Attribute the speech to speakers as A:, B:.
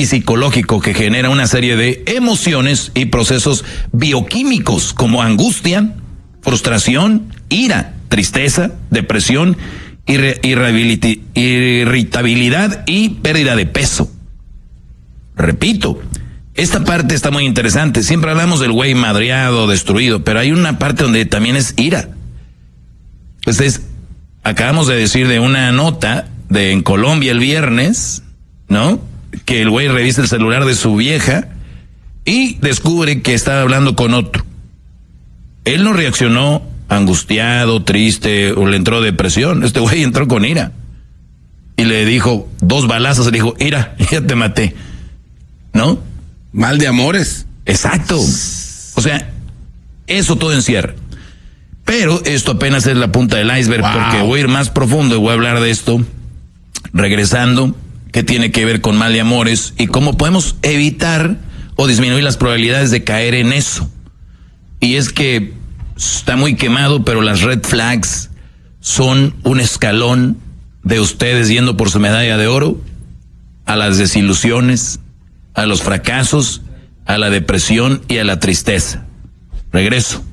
A: y psicológico que genera una serie de emociones y procesos bioquímicos como angustia, frustración, ira, tristeza, depresión, irritabilidad y pérdida de peso. Repito, esta parte está muy interesante. Siempre hablamos del güey madreado, destruido, pero hay una parte donde también es ira. Pues acabamos de decir de una nota en Colombia el viernes, ¿no? Que el güey revisa el celular de su vieja y descubre que estaba hablando con otro. Él no reaccionó angustiado, triste, o le entró depresión. Este güey entró con ira. Y le dijo 2 balazos, le dijo, ira, ya te maté. ¿No?
B: Mal de amores.
A: Exacto. O sea, eso todo encierra. Pero esto apenas es la punta del iceberg, porque voy a ir más profundo y voy a hablar de esto regresando, que tiene que ver con mal de amores y cómo podemos evitar o disminuir las probabilidades de caer en eso. Y es que está muy quemado, pero las red flags son un escalón de ustedes yendo por su medalla de oro a las desilusiones, a los fracasos, a la depresión y a la tristeza. Regreso.